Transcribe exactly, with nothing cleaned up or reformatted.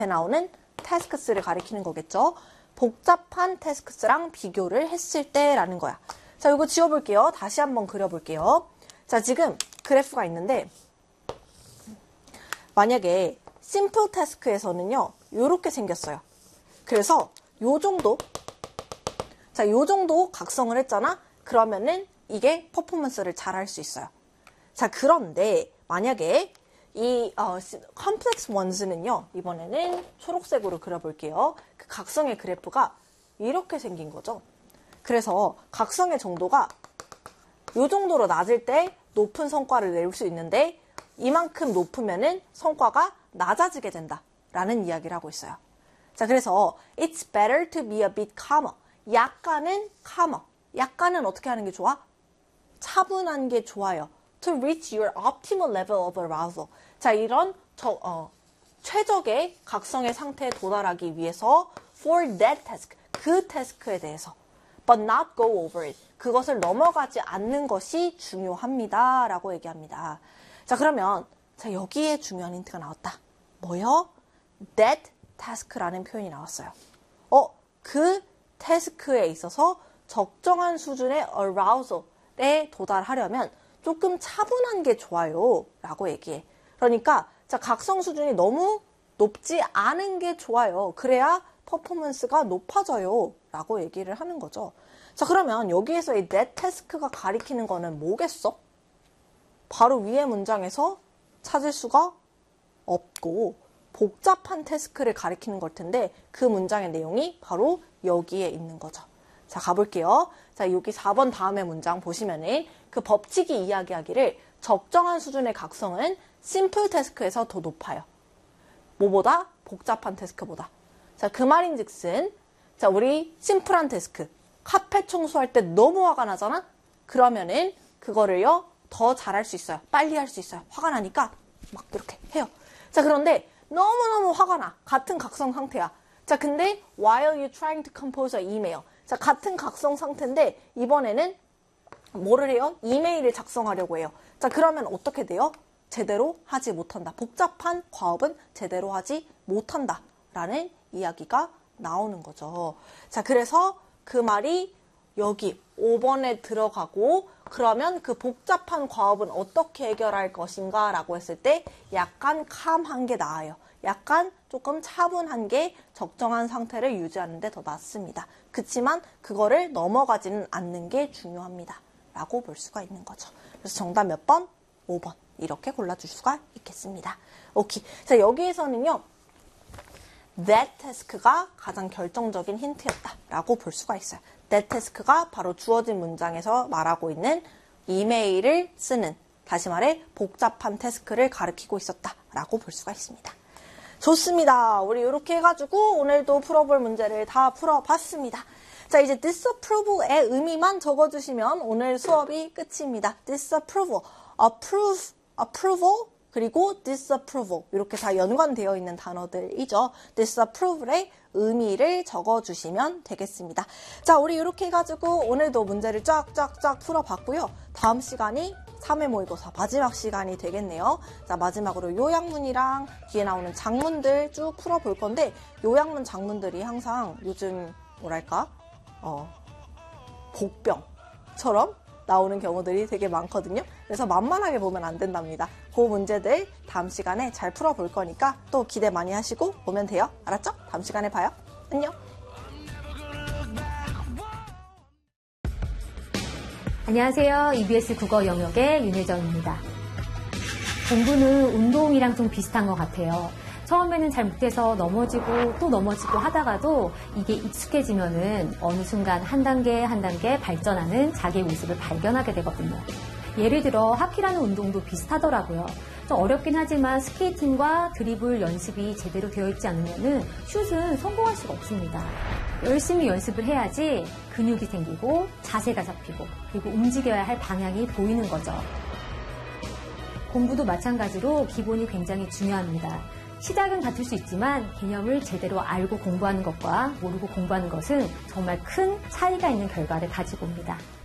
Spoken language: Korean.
나오는 tasks를 가리키는 거겠죠. 복잡한 tasks랑 비교를 했을 때라는 거야. 자, 이거 지워볼게요. 다시 한번 그려볼게요. 자, 지금 그래프가 있는데 만약에 simple task에서는요, 요렇게 생겼어요. 그래서 요 정도, 자, 요 정도 각성을 했잖아? 그러면은 이게 퍼포먼스를 잘 할 수 있어요. 자, 그런데 만약에 이 어, 컴플렉스 원스는요, 이번에는 초록색으로 그려볼게요. 그 각성의 그래프가 이렇게 생긴 거죠. 그래서 각성의 정도가 이 정도로 낮을 때 높은 성과를 낼 수 있는데 이만큼 높으면은 성과가 낮아지게 된다라는 이야기를 하고 있어요. 자, 그래서 it's better to be a bit calmer. 약간은 calmer. 약간은 어떻게 하는 게 좋아? 차분한 게 좋아요. To reach your optimal level of arousal. 자, 이런 저, 어, 최적의 각성의 상태에 도달하기 위해서 for that task, 그 태스크에 대해서 but not go over it. 그것을 넘어가지 않는 것이 중요합니다. 라고 얘기합니다. 자, 그러면 자, 여기에 중요한 힌트가 나왔다. 뭐요? that task라는 표현이 나왔어요. 어, 그 태스크에 있어서 적정한 수준의 arousal에 도달하려면 조금 차분한 게 좋아요. 라고 얘기해. 그러니까 자, 각성 수준이 너무 높지 않은 게 좋아요. 그래야 퍼포먼스가 높아져요. 라고 얘기를 하는 거죠. 자, 그러면 여기에서 이 that task가 가리키는 거는 뭐겠어? 바로 위의 문장에서 찾을 수가 없고 복잡한 태스크를 가리키는 걸 텐데 그 문장의 내용이 바로 여기에 있는 거죠. 자, 가볼게요. 자, 여기 사 번 다음의 문장 보시면은 그 법칙이 이야기하기를 적정한 수준의 각성은 심플 태스크에서 더 높아요. 뭐보다? 복잡한 태스크보다. 자, 그 말인즉슨 자, 우리 심플한 태스크 카펫 청소할 때 너무 화가 나잖아? 그러면은 그거를요 더 잘할 수 있어요. 빨리 할 수 있어요. 화가 나니까 막 이렇게 해요. 자, 그런데 너무너무 화가 나. 같은 각성 상태야. 자, 근데 while you trying to compose an email. 자, 같은 각성 상태인데 이번에는 뭐를 해요? 이메일을 작성하려고 해요. 자, 그러면 어떻게 돼요? 제대로 하지 못한다. 복잡한 과업은 제대로 하지 못한다. 라는 이야기가 나오는 거죠. 자, 그래서 그 말이 여기 오 번에 들어가고 그러면 그 복잡한 과업은 어떻게 해결할 것인가 라고 했을 때 약간 캄한 게 나아요. 약간 조금 차분한 게 적정한 상태를 유지하는 데 더 낫습니다. 그치만 그거를 넘어가지는 않는 게 중요합니다. 라고 볼 수가 있는 거죠. 그래서 정답 몇 번? 오 번. 이렇게 골라줄 수가 있겠습니다. 오케이. 자, 여기에서는요. that task가 가장 결정적인 힌트였다라고 볼 수가 있어요. that task가 바로 주어진 문장에서 말하고 있는 이메일을 쓰는, 다시 말해 복잡한 태스크를 가리키고 있었다라고 볼 수가 있습니다. 좋습니다. 우리 이렇게 해가지고 오늘도 풀어볼 문제를 다 풀어봤습니다. 자, 이제 disapproval의 의미만 적어주시면 오늘 수업이 끝입니다. disapproval, approve, approval, 그리고 disapproval 이렇게 다 연관되어 있는 단어들이죠. disapproval의 의미를 적어주시면 되겠습니다. 자, 우리 이렇게 해가지고 오늘도 문제를 쫙쫙쫙 풀어봤고요. 다음 시간이 삼 회 모의고사 마지막 시간이 되겠네요. 자, 마지막으로 요약문이랑 뒤에 나오는 작문들 쭉 풀어볼 건데 요약문 작문들이 항상 요즘 뭐랄까 어, 복병처럼 나오는 경우들이 되게 많거든요. 그래서 만만하게 보면 안 된답니다. 그 문제들 다음 시간에 잘 풀어볼 거니까 또 기대 많이 하시고 오면 돼요. 알았죠? 다음 시간에 봐요. 안녕. 안녕하세요. 이비에스 국어 영역의 윤혜정입니다. 공부는 운동이랑 좀 비슷한 것 같아요. 처음에는 잘 못해서 넘어지고 또 넘어지고 하다가도 이게 익숙해지면은 어느 순간 한 단계 한 단계 발전하는 자기의 모습을 발견하게 되거든요. 예를 들어 하키라는 운동도 비슷하더라고요. 좀 어렵긴 하지만 스케이팅과 드리블 연습이 제대로 되어 있지 않으면은 슛은 성공할 수가 없습니다. 열심히 연습을 해야지 근육이 생기고 자세가 잡히고 그리고 움직여야 할 방향이 보이는 거죠. 공부도 마찬가지로 기본이 굉장히 중요합니다. 시작은 같을 수 있지만 개념을 제대로 알고 공부하는 것과 모르고 공부하는 것은 정말 큰 차이가 있는 결과를 가지고 옵니다.